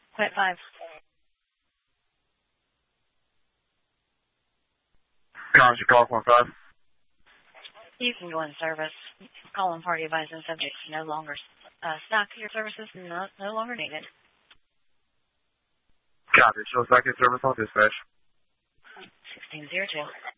Point 5. Connors, call point 5. You can go in service. Call on party advised and subjects no longer stock. Your services no longer needed. Copy. Show second service on dispatch. 1602.